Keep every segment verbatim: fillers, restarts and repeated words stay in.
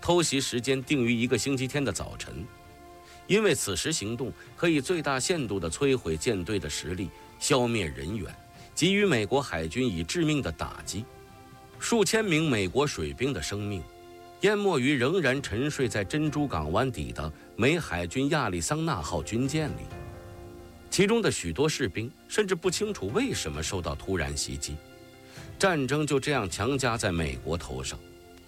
偷袭时间定于一个星期天的早晨，因为此时行动可以最大限度地摧毁舰队的实力，消灭人员，给予美国海军以致命的打击。数千名美国水兵的生命淹没于仍然沉睡在珍珠港湾底的美海军亚利桑那号军舰里，其中的许多士兵甚至不清楚为什么受到突然袭击，战争就这样强加在美国头上。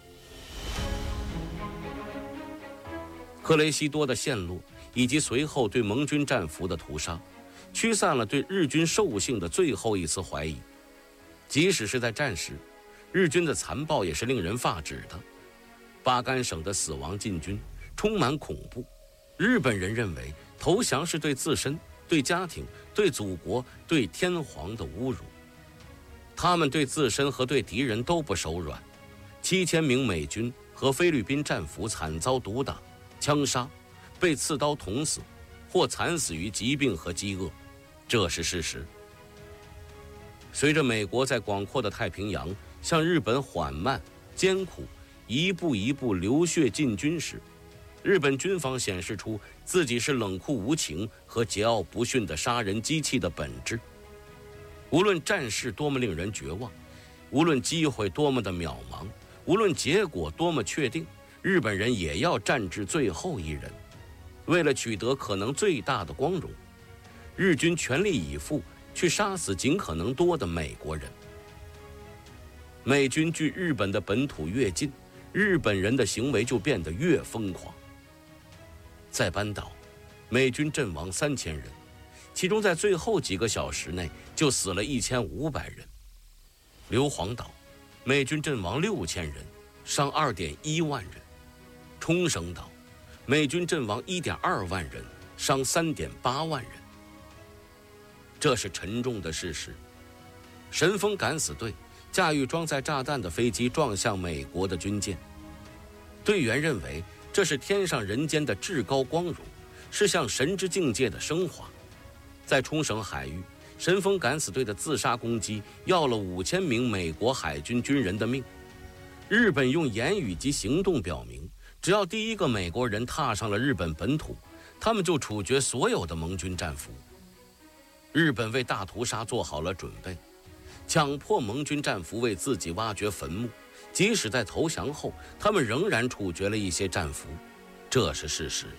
克雷西多的陷落以及随后对盟军战俘的屠杀，驱散了对日军兽性的最后一丝怀疑。即使是在战时，日军的残暴也是令人发指的。巴干省的死亡进军充满恐怖，日本人认为投降是对自身、对家庭、对祖国、对天皇的侮辱。他们对自身和对敌人都不手软，七千名美军和菲律宾战俘惨遭毒打、枪杀，被刺刀捅死，或惨死于疾病和饥饿，这是事实。随着美国在广阔的太平洋向日本缓慢、艰苦、一步一步流血进军时，日本军方显示出自己是冷酷无情和桀骜不驯的杀人机器的本质。无论战事多么令人绝望，无论机会多么的渺茫，无论结果多么确定，日本人也要战至最后一人。为了取得可能最大的光荣，日军全力以赴去杀死尽可能多的美国人。美军距日本的本土越近，日本人的行为就变得越疯狂。在班岛，美军阵亡三千人，其中在最后几个小时内就死了一千五百人。硫磺岛，美军阵亡六千人，伤二点一万人。冲绳岛，美军阵亡一点二万人，伤三点八万人。这是沉重的事实。神风敢死队驾驭装载炸弹的飞机撞向美国的军舰，队员认为这是天上人间的至高光荣，是向神之境界的升华。在冲绳海域，神风敢死队的自杀攻击要了五千名美国海军军人的命。日本用言语及行动表明，只要第一个美国人踏上了日本本土，他们就处决所有的盟军战俘。日本为大屠杀做好了准备，强迫盟军战俘为自己挖掘坟墓，即使在投降后，他们仍然处决了一些战俘，这是事实。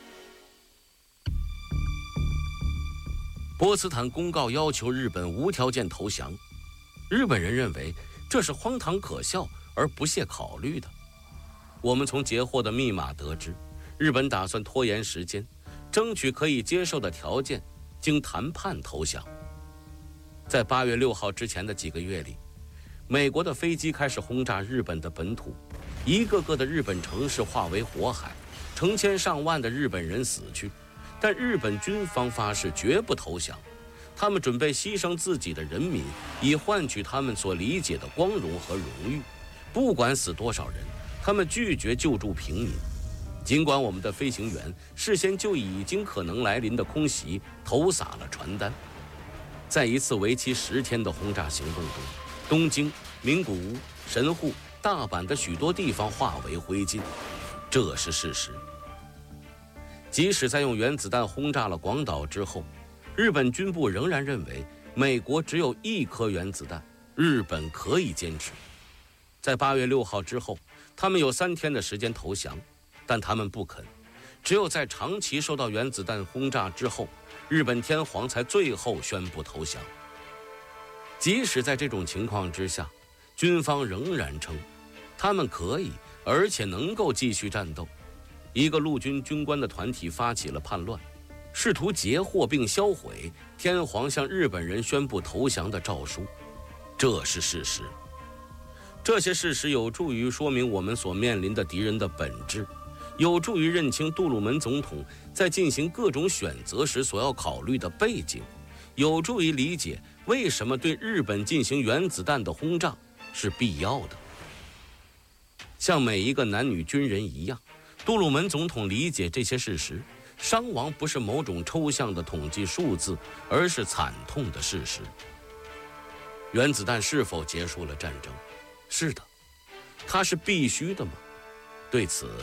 波茨坦公告要求日本无条件投降，日本人认为这是荒唐可笑而不屑考虑的。我们从截获的密码得知，日本打算拖延时间，争取可以接受的条件，经谈判投降。在八月六号之前的几个月里，美国的飞机开始轰炸日本的本土，一个个的日本城市化为火海，成千上万的日本人死去。但日本军方发誓绝不投降，他们准备牺牲自己的人民，以换取他们所理解的光荣和荣誉。不管死多少人，他们拒绝救助平民。尽管我们的飞行员事先就已经可能来临的空袭投洒了传单。在一次为期十天的轰炸行动中，东京、名古屋、神户、大阪的许多地方化为灰烬，这是事实。即使在用原子弹轰炸了广岛之后，日本军部仍然认为美国只有一颗原子弹，日本可以坚持。在八月六号之后，他们有三天的时间投降，但他们不肯。只有在长期受到原子弹轰炸之后，日本天皇才最后宣布投降。即使在这种情况之下，军方仍然称他们可以而且能够继续战斗。一个陆军军官的团体发起了叛乱，试图截获并销毁天皇向日本人宣布投降的诏书，这是事实。这些事实有助于说明我们所面临的敌人的本质，有助于认清杜鲁门总统在进行各种选择时所要考虑的背景，有助于理解为什么对日本进行原子弹的轰炸是必要的。像每一个男女军人一样，杜鲁门总统理解这些事实，伤亡不是某种抽象的统计数字，而是惨痛的事实。原子弹是否结束了战争？是的。它是必须的吗？对此